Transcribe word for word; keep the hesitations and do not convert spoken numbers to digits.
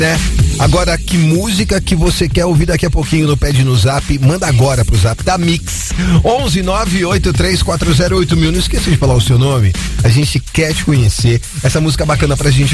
né? Agora, que música que você quer ouvir daqui a pouquinho no Pede no Zap? Manda agora pro Zap da Mix. onze nove oito três quatro zero oito mil. Não esqueça de falar o seu nome. A gente quer te conhecer. Essa música bacana pra gente